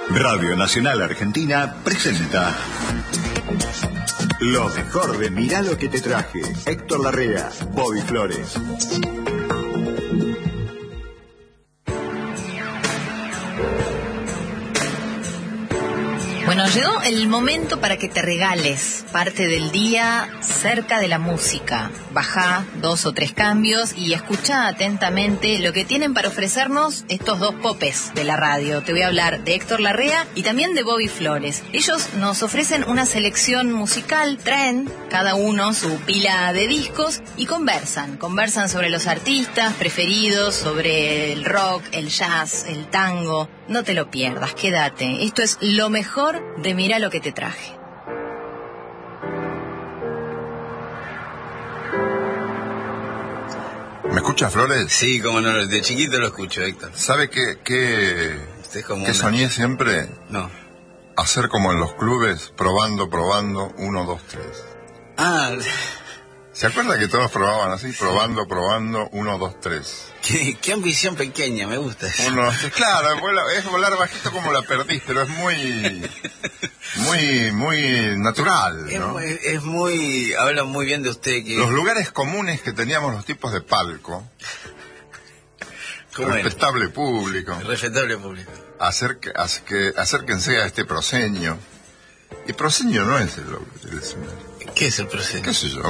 Radio Nacional Argentina presenta lo mejor de Mirá lo que te traje. Héctor Larrea, Bobby Flores. Bueno, llegó el momento para que te regales parte del día cerca de la música. Bajá 2 o 3 cambios y escucha atentamente lo que tienen para ofrecernos estos dos popes de la radio. Te voy a hablar de Héctor Larrea y también de Bobby Flores. Ellos nos ofrecen una selección musical, traen cada uno su pila de discos y conversan sobre los artistas preferidos, sobre el rock, el jazz, el tango. No te lo pierdas, quédate. Esto es lo mejor de Mirá lo que te traje. ¿Me escuchas, Flores? Sí, como no, de chiquito lo escucho, Héctor. ¿Sabe qué soñé siempre? No. Hacer como en los clubes, probando, 1, 2, 3. Ah, ¿Se acuerda que todos probaban así? Probando, 1, 2, 3. Qué ambición pequeña, me gusta. Claro, es volar bajito como la perdiz, pero es muy natural, ¿no? Es muy, habla muy bien de usted. Los lugares comunes que teníamos los tipos de palco. Respetable público. Respetable público. Acérquense a este proscenio. Y proscenio no es el escenario. ¿Qué es el proscenio? ¿Qué sé yo?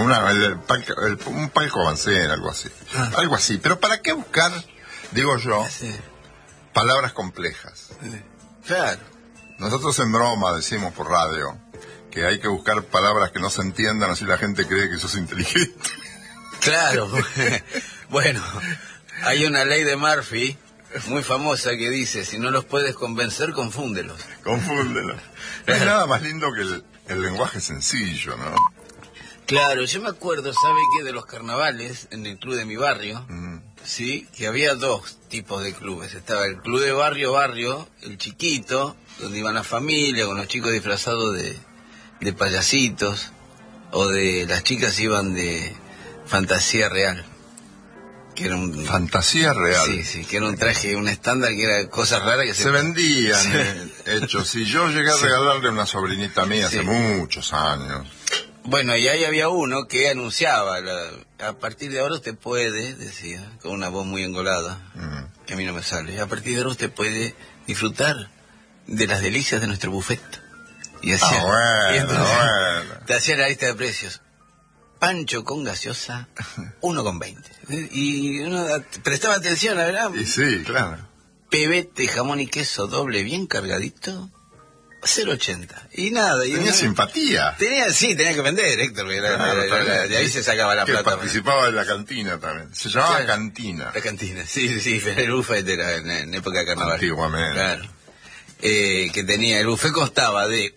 Un palco avancero, algo así. Algo así. Pero ¿para qué buscar, digo yo, palabras complejas? Claro. Nosotros en broma decimos por radio que hay que buscar palabras que no se entiendan, así la gente cree que sos inteligente. Claro. Bueno, hay una ley de Murphy muy famosa que dice, si no los puedes convencer, confúndelos. Confúndelos. No hay nada más lindo que el lenguaje sencillo, ¿no? Claro, yo me acuerdo, ¿sabe qué? De los carnavales en el club de mi barrio, sí, que había 2 tipos de clubes. Estaba el club de barrio, el chiquito, donde iban las familias, con los chicos disfrazados de payasitos, o de las chicas iban de fantasía real. Que era fantasía real. Sí, que era un traje, un estándar que era cosas raras que se vendían. Hechos. Si yo llegué a regalarle a una sobrinita mía hace muchos años. Bueno, y ahí había uno que anunciaba, a partir de ahora usted puede, decía, con una voz muy engolada, que a mí no me sale, a partir de ahora usted puede disfrutar de las delicias de nuestro buffet. Y hacía, bueno. Te hacía la lista de precios. Pancho con gaseosa, 1,20. Y uno prestaba atención, la verdad. Y sí, claro. Pebete, jamón y queso doble bien cargadito, 0,80. Y nada. Tenía simpatía. Tenía que vender, Héctor. De ahí se sacaba la plata. Participaba en la cantina también. Se llamaba cantina. La cantina, sí. El buffet era en época de carnaval. Antiguamente. Claro. Que tenía, el buffet constaba de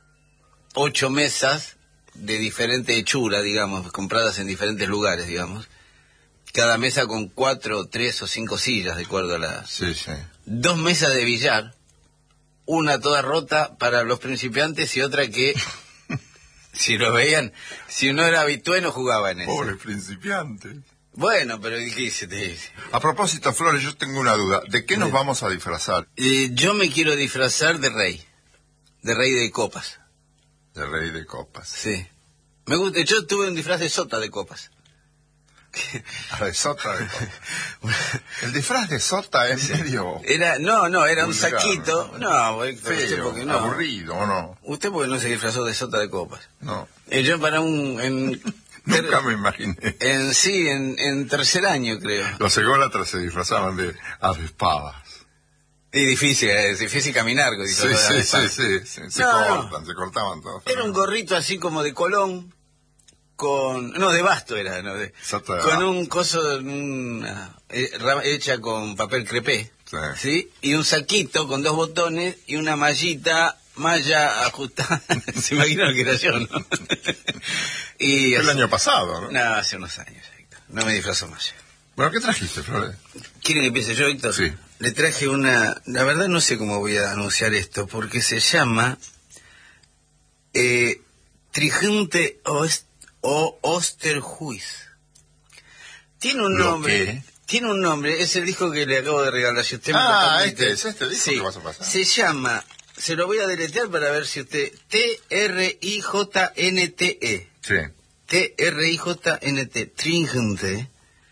8 mesas de diferente hechura, digamos, compradas en diferentes lugares, digamos. Cada mesa con 4, 3 o 5 sillas, de acuerdo a la... Sí. 2 mesas de billar, una toda rota para los principiantes y otra que, si lo veían, si uno era habitué no jugaba en eso. Pobres principiantes. Bueno, pero ¿qué se te dice? A propósito, Flores, yo tengo una duda. ¿De qué nos vamos a disfrazar? Yo me quiero disfrazar de rey de copas. De rey de copas. Sí. Me gusta. Yo tuve un disfraz de sota de copas. De sota de copas. El disfraz de sota es medio... Era un saquito. No, feo, porque no. Aburrido, ¿o no? ¿Usted por qué no se disfrazó de sota de copas? No. Yo para Nunca me imaginé. En tercer año, creo. Los ególatras se disfrazaban de avispadas. Y difícil caminar. Sí. Se cortaban todos. Era un gorrito así como de Colón, de Basto era, con un coso, hecha con papel crepé, ¿sí? Y un saquito con 2 botones y una malla ajustada. Se imaginan lo que era yo, ¿no? Y el año pasado, ¿no? No, hace unos años, Héctor. No me disfrazo más. Bueno, ¿qué trajiste, Flores? ¿Quieren que empiece yo, Héctor? Sí. Le traje la verdad no sé cómo voy a anunciar esto, porque se llama Trigente Osterhuis. Tiene un nombre. Tiene un nombre, es el disco que le acabo de regalar. Si usted este disco que vas a pasar. Se llama se lo voy a deletrear para ver si usted... T-R-I-J-N-T-E. Sí. T-R-I-J-N-T. Tringente.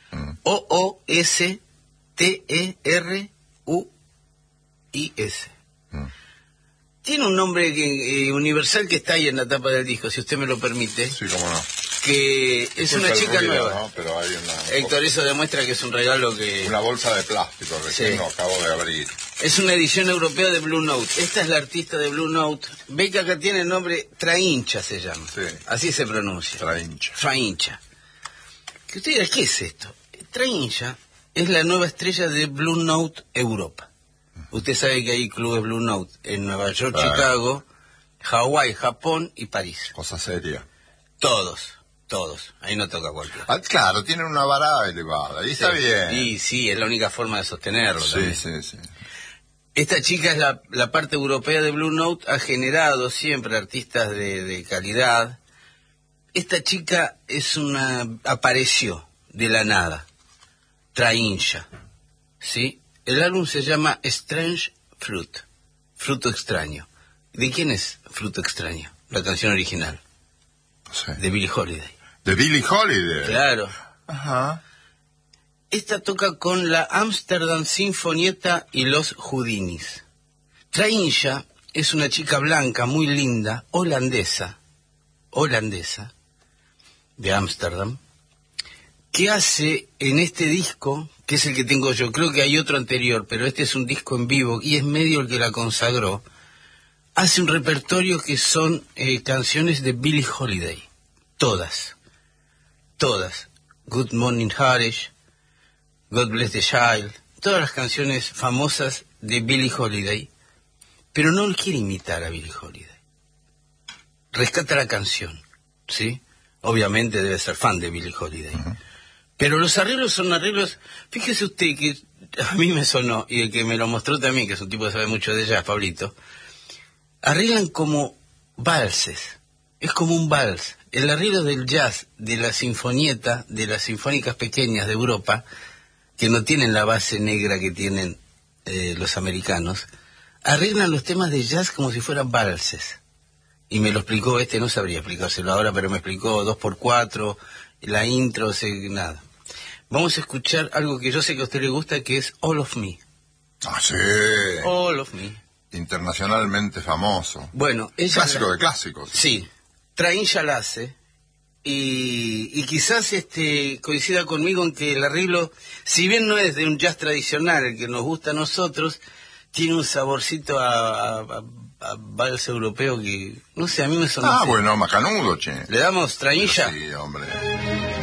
O-O-S-T-E-R-U-I-S. Tiene un nombre universal que está ahí en la tapa del disco, si usted me lo permite. Sí, cómo no. Que es una chica nueva. ¿No? Pero hay Héctor, eso demuestra que es un regalo que... Una bolsa de plástico, recién lo acabo de abrir. Es una edición europea de Blue Note. Esta es la artista de Blue Note. Ve que acá tiene el nombre Traincha, se llama. Sí. Así se pronuncia. Traincha. Traincha. Que usted dirá, ¿qué es esto? Traincha es la nueva estrella de Blue Note Europa. Usted sabe que hay clubes Blue Note en Nueva York, Chicago, Hawái, Japón y París. Cosa seria. Todos. Ahí no toca cualquiera. Claro, tienen una vara elevada. Y está bien. Y sí, es la única forma de sostenerlo. Sí. Esta chica es la parte europea de Blue Note, ha generado siempre artistas de calidad. Esta chica apareció de la nada. Traincha. ¿Sí? El álbum se llama Strange Fruit. Fruto extraño. ¿De quién es Fruto extraño? La canción original. No sé. De Billie Holiday. ¿De Billie Holiday? Claro. Ajá. Esta toca con la Amsterdam Sinfonietta y los Houdinis. Traincha es una chica blanca, muy linda, holandesa, de Ámsterdam, que hace en este disco, que es el que tengo yo, creo que hay otro anterior, pero este es un disco en vivo y es medio el que la consagró, hace un repertorio que son canciones de Billie Holiday, todas. Good Morning Harish, God Bless the Child, todas las canciones famosas de Billie Holiday, pero no quiere imitar a Billie Holiday. Rescata la canción, ¿sí? Obviamente debe ser fan de Billie Holiday. Pero los arreglos son arreglos... Fíjese usted que a mí me sonó, y el que me lo mostró también, que es un tipo que sabe mucho de jazz, Pablito, arreglan como valses. Es como un vals. El arreglo del jazz, de la sinfonieta, de las sinfónicas pequeñas de Europa, que no tienen la base negra que tienen los americanos, arreglan los temas de jazz como si fueran valses. Y me lo explicó no sabría explicárselo ahora, pero me explicó 2x4, la intro, nada. Vamos a escuchar algo que yo sé que a usted le gusta, que es All of Me. Ah, sí. All of Me. Internacionalmente famoso. Bueno, ella... Clásico de clásicos. Sí. Traincha la hace. Y quizás coincida conmigo en que el arreglo, si bien no es de un jazz tradicional, el que nos gusta a nosotros, tiene un saborcito a vals europeo que, no sé, a mí me sonó. Ah, bueno, macanudo, che. ¿Le damos Traincha? Sí, hombre.